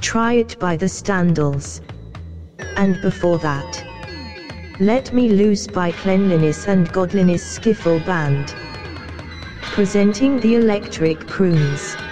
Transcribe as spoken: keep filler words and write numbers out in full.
try it by the Standals. And before that, Let Me Loose by Cleanliness and Godliness Skiffle Band. Presenting the Electric Prunes.